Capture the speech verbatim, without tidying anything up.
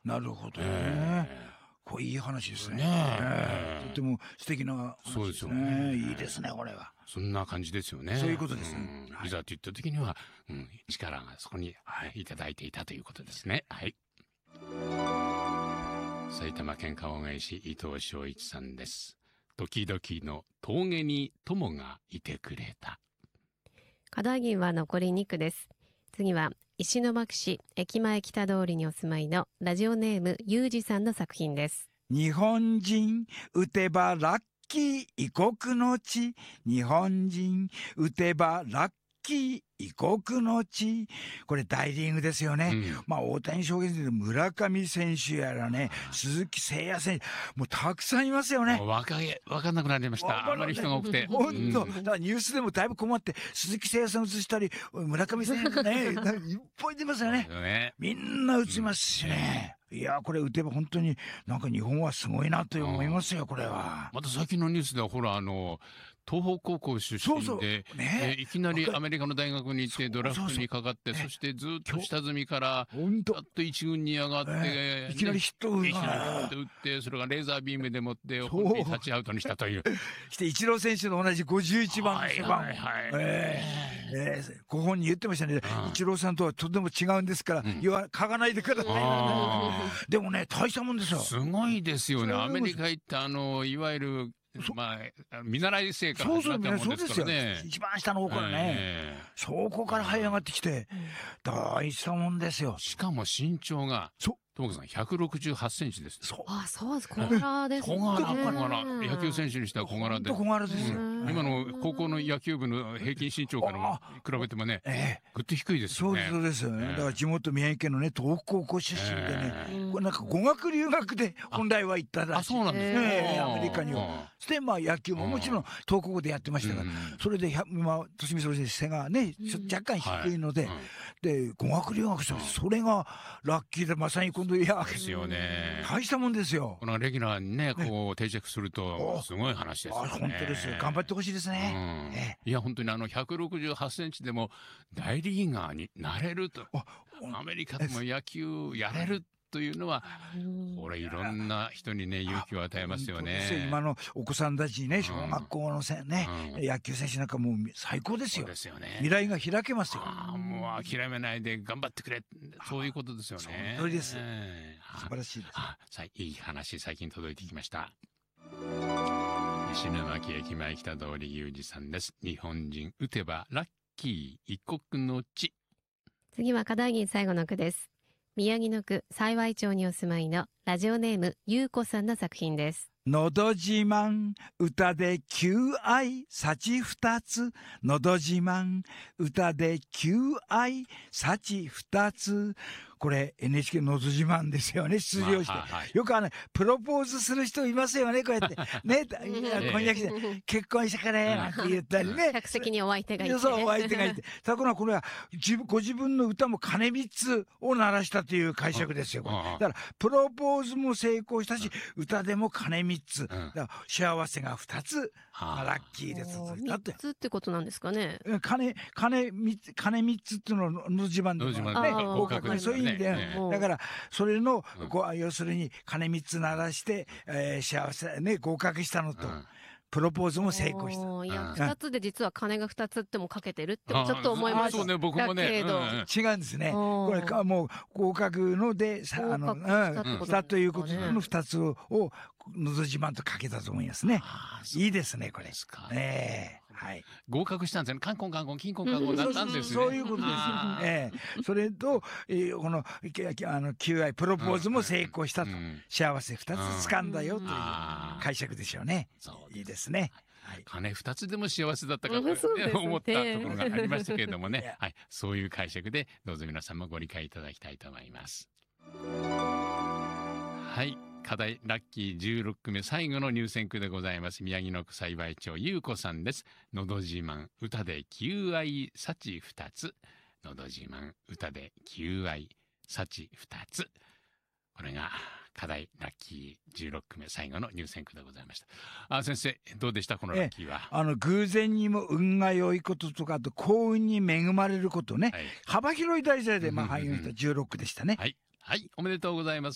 なるほどね、 えーこういい話ですね。 ねえーとても素敵な話ですね。いいですねこれは。 そんな感じですよね。 そういうことですね。 うんはいいざといった時には、うん、力がそこに、はい、いただいていたということですね。はい。埼玉県川越市伊藤昭一さんです。時々の峠に友がいてくれた。 課題銀は残りにくです。次は石巻市駅前北通りにお住まいのラジオネームゆうじさんの作品です。 日本人打てばラッキー異国の地、日本人打てばラッキー異国の地。これ大リーグですよね、うん、まあ大谷翔平選手、村上選手やらね、鈴木誠也選手、もうたくさんいますよね。 わかわかんなくなりました。あまり人が多くて、 本当、うん、だからニュースでもだいぶ困って鈴木誠也さん映したり村上選手ねいっぱい出ますよね。ね、みんな打ちますしね、うん、いやこれ打てば本当になんか日本はすごいなと思いますよ。これはまた最近のニュースではほらあの東北高校出身でそうそう、ね、 えいきなりアメリカの大学に行ってドラフトにかかって、 そ, そ, そしてずっと下積みからやっと一軍に上がって、 えー、いきなりヒットを打ってそれがレーザービームでもって本当にタッチアウトにしたというしてイチロー選手の同じごじゅういちばんの背番号、 はいはいはい、 えーえー、ご本人言ってましたね、イチローさんとはとても違うんですから、うん、言わ書かないでください。でもね大したもんですよ。 すごいですよね。アメリカ行ってあのいわゆるまあ、見習い生から始まったもんですからね。 一番下の方からね、えー、そこから這い上がってきて、うん、大したもんですよ。 しかも身長がともかさんひゃくろくじゅうはちセンチです。 そう、あ、そうです。小柄ですね。 小柄、小柄。野球選手にしては小柄で。 小柄ですよ。 今の高校の野球部の平均身長から比べてもね、えー、ぐっと低いですよね。 そうですよね。えー、だから地元宮城県のね東北高校出身でね、えー、これなんか語学留学で本来は行ったらしい。 あ、そうなんですね。えー、アメリカには。でまあ野球ももちろん東高校でやってましたから、それで今年見それで背がね若干低いので、で語学留学したらそれがラッキーでまさに今度いやですよね。 大したもんですよ。 このレギュラーにねこう定着するとすごい話ですよね。 本当ですよ。頑張ってほしいですね。 うんええ、いや本当にあのひゃくろくじゅうはちセンチでも大リーガーになれると、アメリカでも野球やれるというのはこれいろんな人にね勇気を与えますよね。 今のお子さんたちにね小学校のせね、うん、野球選手なんかもう最高ですよ。 そうですよね。 未来が開けますよ。 あもう諦めないで頑張ってくれ、そういうことですよね。 その通りです。素晴らしいです。 あさいい話最近届いてきました。石巻駅前北通りゆうじさんです。日本人打てばラッキー異国の地。 次は課題銀最後の句です。宮城野区幸町にお住まいのラジオネームゆうこさんの作品です。 のど自慢歌で求愛幸二つ、のど自慢歌で求愛幸二つ。これ エヌエイチケー のど自慢ですよね。出場して、まあはいはい、よくあのプロポーズする人いますよね。こうやってね婚約して結婚したからなんて言ったりね。 客席にお相手がいて、 そうお相手がいて。ところがこれは自分ご自分の歌も鐘三つを鳴らしたという解釈ですよ。だからプロポーズも成功したし、歌でも鐘三つ、だから幸せが二つ、まあ、ラッキーで続いたって。 三つってことなんですかね。 鐘鐘三つ鐘三つっていうのをのど自慢でね合格そういう意味で、だからそれのこう要するに鐘三つ鳴らして、えー、幸せね合格したのと。プロポーズも成功した。 いや、二つで実は鐘が二つってもかけてるってちょっと思いました。 そうね、僕もね。 違うんですね。これかもう合格のでさあのしたということの二つをのど自慢とかけたと思いますね。いいですねこれ。ええはい。 合格したんですよね。カンコンカンコンキンコンカンコンなんなんですね。 そういうことですよ。ええそれとこのあの求愛プロポーズも成功したと、幸せ二つ掴んだよという解釈でしょうね。いいですね。 鐘二つでも幸せだったかと思ったところがありましたけれどもね。はい、そういう解釈でどうぞ皆さんもご理解いただきたいと思います。はい。課題ラッキーじゅうろっくめ最後の入選句でございます。宮城野区幸町ゆうこさんです。のど自慢歌で求愛幸二つ。のど自慢歌で求愛幸二つ。これが課題ラッキーじゅうろっくめ最後の入選句でございました。あ、先生どうでしたこのラッキーは。 あの偶然にも運が良いこととか、あと幸運に恵まれることね、はい、幅広い題材でまあ入りましたじゅうろっくでしたね。 はい、はい、おめでとうございます。